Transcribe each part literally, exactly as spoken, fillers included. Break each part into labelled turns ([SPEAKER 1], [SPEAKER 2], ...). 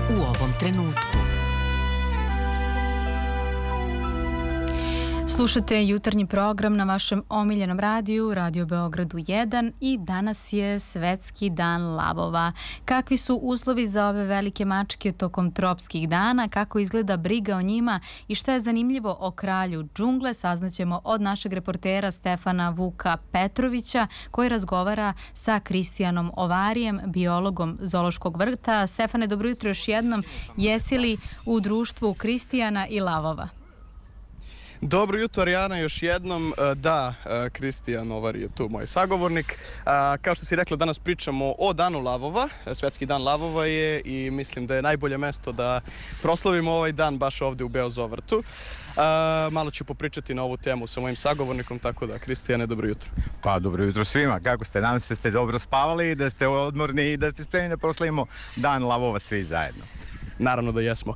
[SPEAKER 1] u ovom trenutku.
[SPEAKER 2] Slušate jutarnji program na vašem omiljenom radiju, Radio Beogradu jedan, i danas je Svetski dan lavova. Kakvi su uslovi za ove velike mačke tokom tropskih dana, kako izgleda briga o njima i šta je zanimljivo o kralju džungle, saznaćemo od našeg reportera Stefana Vuka Petrovića, koji razgovara sa Kristijanom Ovarijem, biologom zoološkog vrta. Stefane, dobro jutro još jednom. Jesi li u društvu Kristijana i lavova?
[SPEAKER 3] Dobro jutro, Arijana, još jednom. Da, Kristijan Ovar je tu moj sagovornik. Kao što si rekla, danas pričamo o Danu lavova. Svetski dan lavova je i mislim da je najbolje mesto da proslavimo ovaj dan baš ovde u Beozovrtu. Malo ću popričati na ovu temu sa mojim sagovornikom, tako da, Kristijane, dobro jutro.
[SPEAKER 4] Pa, dobro jutro svima. Kako ste? Nadam se da ste dobro spavali, da ste odmorni i da ste spremni da proslavimo Dan lavova svi zajedno.
[SPEAKER 3] Naravno da jesmo.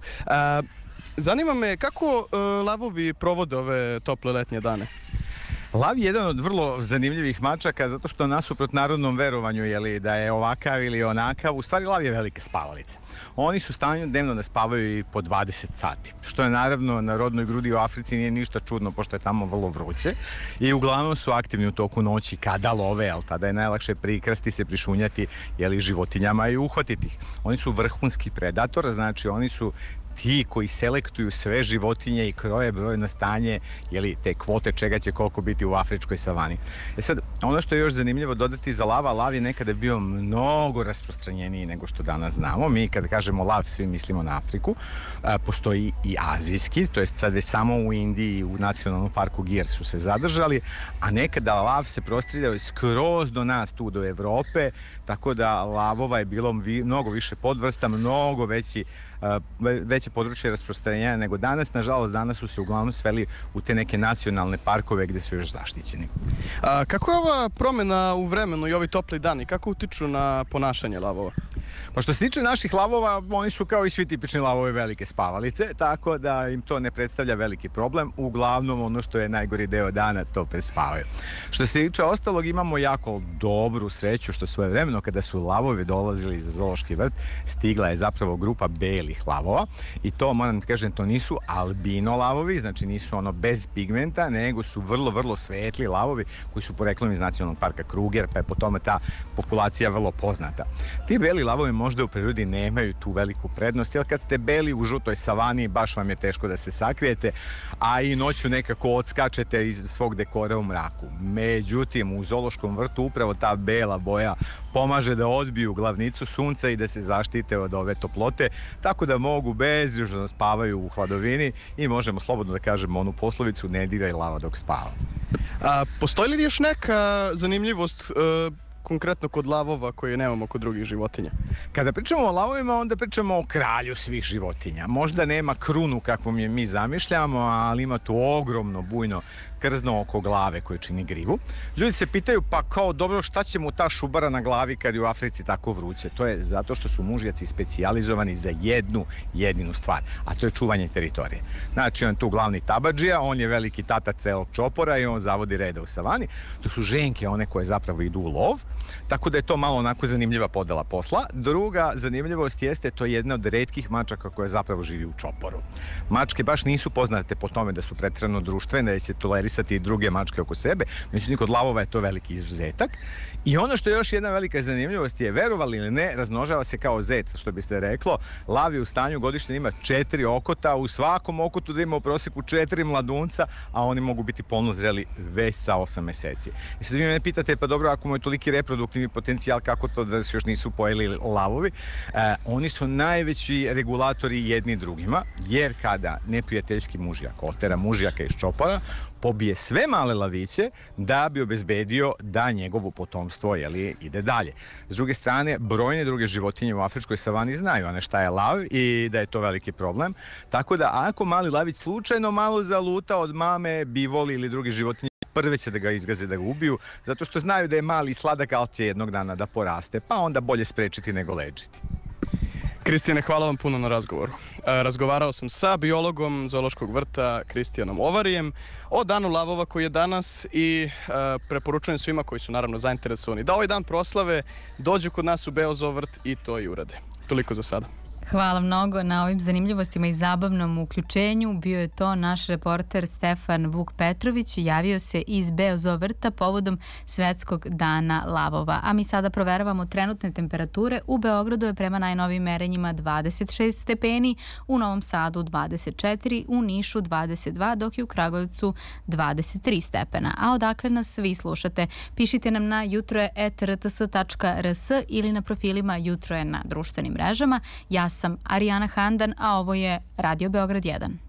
[SPEAKER 3] Zanima me kako uh, lavovi provode ove tople letnje dane?
[SPEAKER 4] Lav je jedan od vrlo zanimljivih mačaka zato što nasuprot narodnom verovanju jeli, da je ovakav ili onakav, u stvari lav je velike spavalice. Oni su u stanju dnevno da spavaju i po dvadeset sati, što je naravno na rodnoj grudi u Africi nije ništa čudno pošto je tamo vrlo vruće i uglavnom su aktivni u toku noći kada love, jel, tada je najlakše prikrasti se, prišunjati jeli, životinjama i uhvatiti ih. Oni su vrhunski predator, znači oni su ti koji selektuju sve životinje i kroje brojno stanje, jeli, te kvote čega će koliko biti u afričkoj savani. E sad, ono što je još zanimljivo dodati za lava, lav je nekada bio mnogo rasprostranjeniji nego što danas znamo. Mi kada kažemo lav, svi mislimo na Afriku. A, postoji i azijski, to jest sad već samo u Indiji, u nacionalnom parku Gir su se zadržali, a nekada lav se prostriljao skroz do nas, tu do Evrope, tako da lavova je bilo vi, mnogo više podvrsta, mnogo veći veće područje rasprostranjenja nego danas. Nažalost, danas su se uglavnom sveli u te neke nacionalne parkove gde su još zaštićeni.
[SPEAKER 3] A kako je ova promjena u vremenu i ovi topli dani, kako utiču na ponašanje lavova?
[SPEAKER 4] Pa što se tiče naših lavova, oni su kao i svi tipični lavovi velike spavalice, tako da im to ne predstavlja veliki problem. Uglavnom, ono što je najgori deo dana, to prespavaju. Što se tiče ostalog, imamo jako dobru sreću što svojevremeno kada su lavovi dolazili za zoološki vrt, stigla je zapravo grupa belih lavova i to, moram da kažem, to nisu albino lavovi, znači nisu ono bez pigmenta, nego su vrlo, vrlo svetli lavovi koji su poreklom iz nacionalnog parka Kruger, pa je po tome ta populacija vrlo poznata. Ti beli lavovi možda u prirodi nemaju tu veliku prednost, jer kad ste beli u žutoj savani, baš vam je teško da se sakrijete, a i noću nekako odskačete iz svog dekora u mraku. Međutim, u zoološkom vrtu upravo ta bela boja pomaže da odbiju glavnicu sunca i da se zaštite od ove toplote, tako da mogu bezbrižno da spavaju u hladovini i možemo slobodno da kažemo onu poslovicu ne diraj lava dok spava.
[SPEAKER 3] A postoji li još neka zanimljivost uh... konkretno kod lavova koje nemamo kod drugih životinja?
[SPEAKER 4] Kada pričamo o lavovima, onda pričamo o kralju svih životinja. Možda nema krunu kakvom je mi zamišljamo, ali ima tu ogromno bujno krzno oko glave koje čini grivu. Ljudi se pitaju, pa kao dobro, šta će mu ta šubara na glavi kad je u Africi tako vruće? To je zato što su mužjaci specijalizovani za jednu jedinu stvar, a to je čuvanje teritorije. Znači, on je tu glavni tabadžija, on je veliki tata celog čopora i on zavodi reda u savani. To su ženke, one koje zapravo idu u lov, tako da je to malo onako zanimljiva podela posla. Druga zanimljivost jeste, to je jedna od retkih mačaka koja zapravo živi u čoporu. Mačke baš nisu poznate po tome da su preterano društvene, da će tolerisati i druge mačke oko sebe, međutim kod lavova je to veliki izuzetak. I ono što je još jedna velika zanimljivost je, verovali ili ne, razmnožava se kao zec, što biste reklo. Lav je u stanju godišnje ima četiri okota, u svakom okotu da ima u prosjeku četiri mladunca, a oni mogu biti polno zreli već sa osam meseci. I sad vi me pitate, pa dobro, ako mu je toliki reproduktivni potencijal, kako to da se još nisu pojeli lavovi? E, oni su najveći regulatori jedni drugima, jer kada neprijateljski mužjak otera mužjaka iz čopora, pobije sve male laviće da bi obezbedio da njegovo potomstvo jeli, ide dalje. S druge strane, brojne druge životinje u afričkoj savani znaju one šta je lav i da je to veliki problem. Tako da ako mali lavić slučajno malo zaluta od mame, bivoli ili drugi životinje, prve će da ga izgaze, da ga ubiju, zato što znaju da je mali i sladak, ali će jednog dana da poraste, pa onda bolje sprečiti nego lečiti.
[SPEAKER 3] Kristijane, hvala vam puno na razgovoru. Razgovarao sam sa biologom zoološkog vrta Kristijanom Ovarijem o danu lavova koji je danas i preporučujem svima koji su naravno zainteresovani da ovaj dan proslave dođu kod nas u Beozovrt i to i urade. Toliko za sada.
[SPEAKER 2] Hvala mnogo na ovim zanimljivostima i zabavnom uključenju. Bio je to naš reporter Stefan Vuk Petrović. Javio se iz Beozov vrta povodom Svetskog dana lavova. A mi sada proveravamo trenutne temperature. U Beogradu je prema najnovim merenjima dvadeset šest stepeni, u Novom Sadu dvadeset četiri, u Nišu dvadeset dva, dok je u Kragujevcu dvadeset tri stepena. A odakle nas vi slušate? Pišite nam na jutroje at r t s tačka r s ili na profilima Jutro je na društvenim mrežama. Ja sam Arijana Handan, a ovo je Radio Beograd jedan.